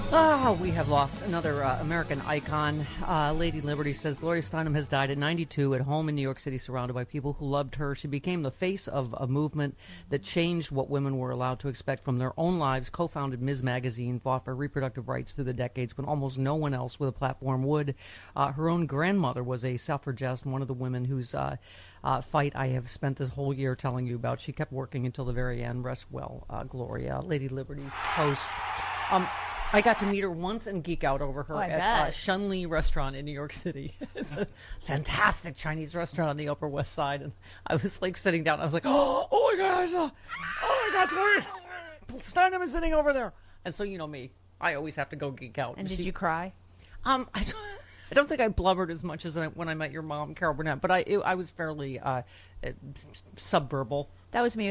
We have lost another American icon. Lady Liberty says Gloria Steinem has died at 92 at home in New York City, surrounded by people who loved her. She became the face of a movement that changed what women were allowed to expect from their own lives, co-founded Ms. Magazine, fought for reproductive rights through the decades when almost no one else with a platform would. Her own grandmother was a suffragist, one of the women whose fight I have spent this whole year telling you about. She kept working until the very end. Rest well, Gloria. Lady Liberty host. I got to meet her once and geek out over her at Shunli Restaurant in New York City. It's a fantastic Chinese restaurant on the Upper West Side. And I was like sitting down. I was like, oh my God, Gloria Steinem is sitting over there. And so, you know me, I always have to go geek out. And did you cry? I don't think I blubbered as much as when I met your mom, Carol Burnett, but I was fairly subverbal. That was me.